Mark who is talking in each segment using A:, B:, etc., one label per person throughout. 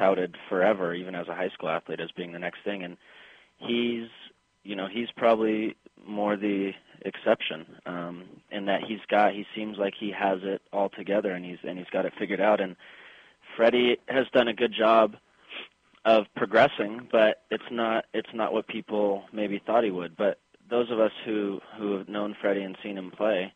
A: touted forever, even as a high school athlete, as being the next thing. And he's probably more the exception, in that he seems like he has it all together, and he's got it figured out. And Freddie has done a good job of progressing, but it's not what people maybe thought he would. But those of us who have known Freddie and seen him play,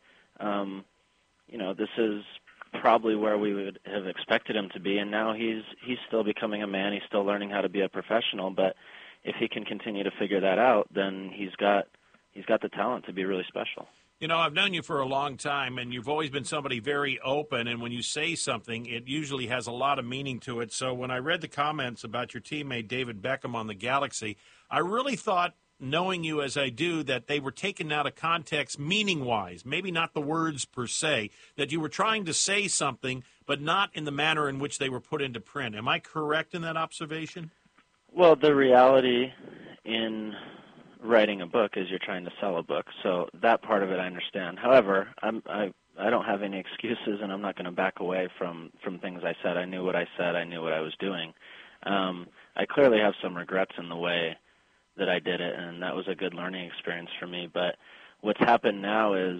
A: this is probably where we would have expected him to be. And now he's still becoming a man. He's still learning how to be a professional. But if he can continue to figure that out, then he's got the talent to be really special.
B: I've known you for a long time, and you've always been somebody very open, and when you say something, it usually has a lot of meaning to it. So when I read the comments about your teammate David Beckham on the Galaxy, I really thought, knowing you as I do, that they were taken out of context meaning-wise, maybe not the words per se, that you were trying to say something, but not in the manner in which they were put into print. Am I correct in that observation?
A: Well, the reality in writing a book is you're trying to sell a book, so that part of it I understand. However, I don't have any excuses, and I'm not going to back away from things I said. I knew what I said. I knew what I was doing. I clearly have some regrets in the way that I did it, and that was a good learning experience for me. But what's happened now is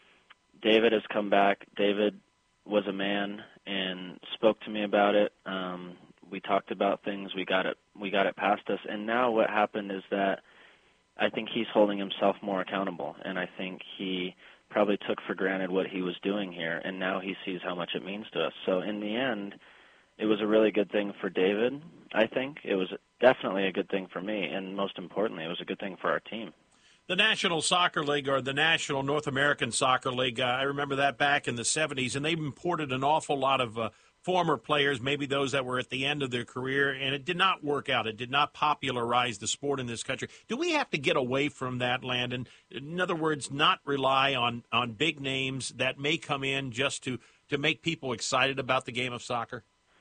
A: David has come back. David was a man and spoke to me about it. We talked about things. We got it past us. And now what happened is that I think he's holding himself more accountable, and I think he probably took for granted what he was doing here, and now he sees how much it means to us. So in the end, it was a really good thing for David, I think. It was definitely a good thing for me, and most importantly, it was a good thing for our team.
B: The National Soccer League, or the National North American Soccer League, I remember that back in the 70s, and they imported an awful lot of former players, maybe those that were at the end of their career, and it did not work out. It did not popularize the sport in this country. Do we have to get away from that, Landon? In other words, not rely on big names that may come in just to make people excited about the game of soccer?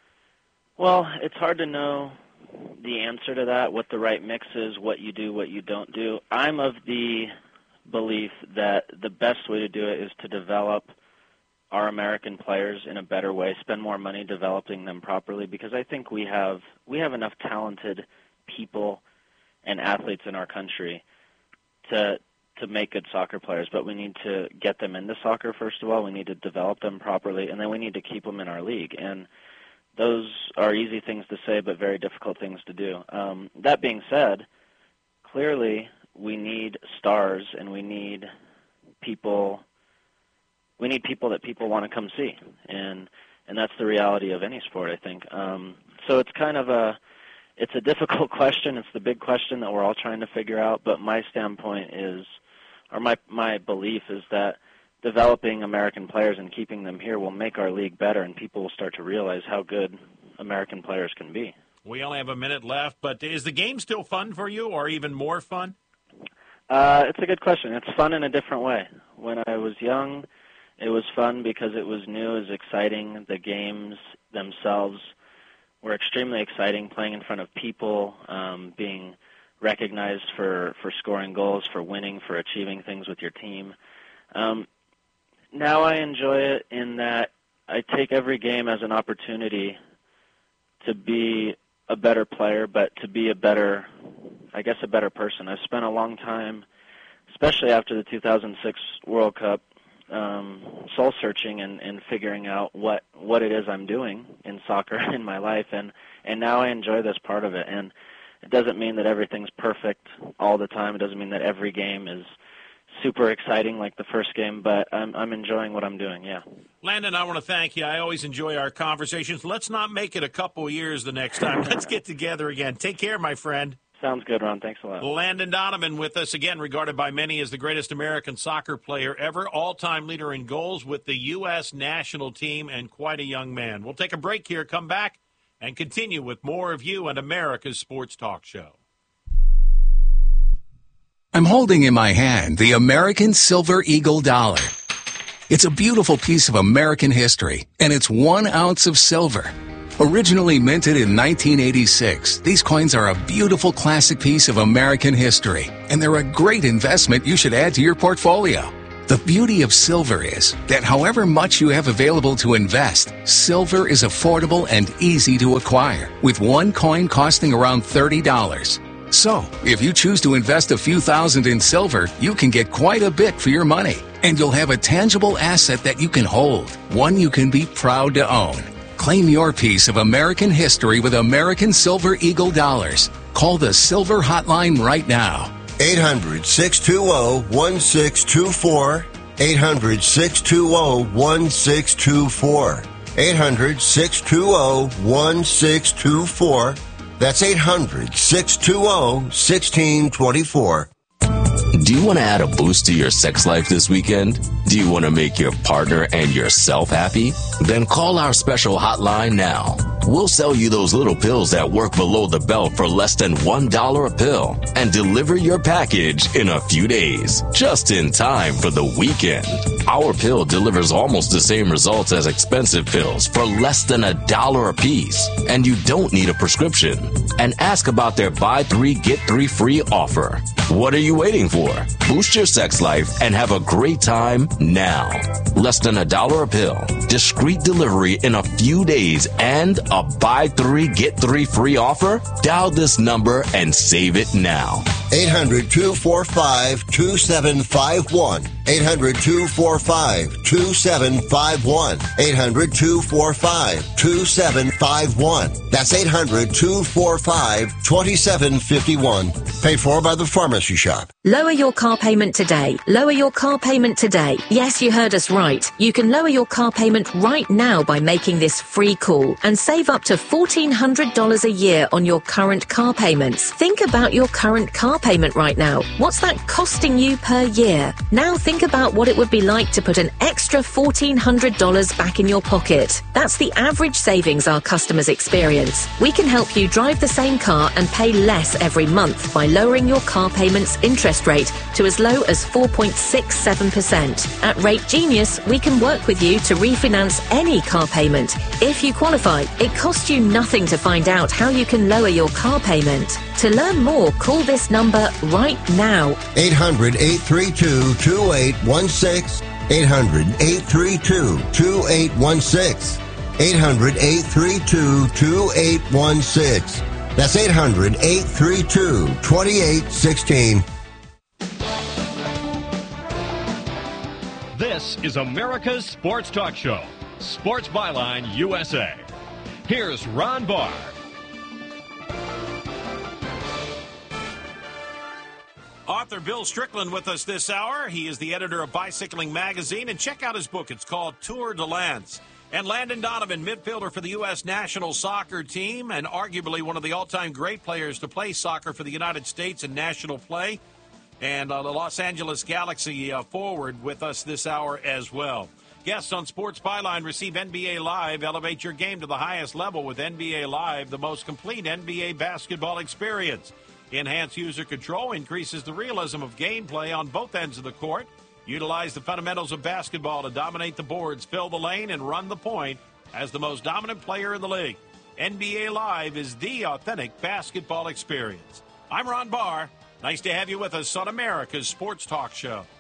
A: Well, it's hard to know the answer to that, what the right mix is, what you do, what you don't do. I'm of the belief that the best way to do it is to develop our American players in a better way, spend more money developing them properly, because I think we have enough talented people and athletes in our country to make good soccer players, but we need to get them into soccer first of all. We need to develop them properly, and then we need to keep them in our league. And those are easy things to say, but very difficult things to do. That being said, clearly we need stars, and we need people that people want to come see, and that's the reality of any sport, I think. So it's kind of a difficult question. It's the big question that we're all trying to figure out. But my standpoint is, or my belief is that developing American players and keeping them here will make our league better, and people will start to realize how good American players can be.
B: We only have a minute left, but is the game still fun for you, or even more fun?
A: It's a good question. It's fun in a different way. When I was young, it was fun because it was new, it was exciting. The games themselves were extremely exciting, playing in front of people, being recognized for scoring goals, for winning, for achieving things with your team. Now I enjoy it in that I take every game as an opportunity to be a better player, but to be a better person. I've spent a long time, especially after the 2006 World Cup, soul-searching and figuring out what it is I'm doing in soccer in my life, and now I enjoy this part of it. And it doesn't mean that everything's perfect all the time. It doesn't mean that every game is super exciting like the first game, but I'm enjoying what I'm doing, yeah.
B: Landon, I want to thank you. I always enjoy our conversations. Let's not make it a couple years the next time. Let's get together again. Take care, my friend.
A: Sounds good, Ron. Thanks a lot.
B: Landon Donovan with us again, regarded by many as the greatest American soccer player ever, all-time leader in goals with the U.S. national team, and quite a young man. We'll take a break here, come back, and continue with more of you and America's Sports Talk Show.
C: I'm holding in my hand the American Silver Eagle dollar. It's a beautiful piece of American history, and it's 1 ounce of silver. Originally minted in 1986, these coins are a beautiful classic piece of American history, and they're a great investment you should add to your portfolio. The beauty of silver is that however much you have available to invest, silver is affordable and easy to acquire, with one coin costing around $30. So, if you choose to invest a few thousand in silver, you can get quite a bit for your money, and you'll have a tangible asset that you can hold, one you can be proud to own. Claim your piece of American history with American Silver Eagle dollars. Call the Silver Hotline right now.
D: 800-620-1624. 800-620-1624. 800-620-1624. That's 800-620-1624.
E: Do you want to add a boost to your sex life this weekend? Do you want to make your partner and yourself happy? Then call our special hotline now. We'll sell you those little pills that work below the belt for less than $1 a pill and deliver your package in a few days, just in time for the weekend. Our pill delivers almost the same results as expensive pills for less than $1 a piece, and you don't need a prescription. And ask about their buy 3, get 3 free offer. What are you waiting for? Boost your sex life and have a great time now. Less than $1 a pill, discreet delivery in a few days, and a buy 3, get 3 free offer? Dial this number and save it now.
D: 800-245-2751. 800-245-2751. 800-245-2751. That's 800-245-2751. Paid for by the Pharmacy Shop.
F: Lower your car payment today. Lower your car payment today. Yes, you heard us right. You can lower your car payment right now by making this free call and save up to $1,400 a year on your current car payments. Think about your current car payment right now. What's that costing you per year? Now think about what it would be like to put an extra $1,400 back in your pocket. That's the average savings our customers experience. We can help you drive the same car and pay less every month by lowering your car payment's interest rate to as low as 4.67%. At Rate Genius, we can work with you to refinance any car payment. If you qualify, it costs you nothing to find out how you can lower your car payment. To learn more, call this number right now.
D: 800-832-2816. 800-832-2816. 800-832-2816. That's 800-832-2816.
G: This is America's Sports Talk Show, Sports Byline USA. Here's Ron Barr.
B: Author Bill Strickland with us this hour. He is the editor of Bicycling Magazine, and check out his book. It's called Tour de Lance. And Landon Donovan, midfielder for the U.S. national soccer team, and arguably one of the all-time great players to play soccer for the United States in national play. And the Los Angeles Galaxy forward with us this hour as well. Guests on Sports Byline receive NBA Live. Elevate your game to the highest level with NBA Live, the most complete NBA basketball experience. Enhanced user control increases the realism of gameplay on both ends of the court. Utilize the fundamentals of basketball to dominate the boards, fill the lane, and run the point as the most dominant player in the league. NBA Live is the authentic basketball experience. I'm Ron Barr. Nice to have you with us on America's Sports Talk Show.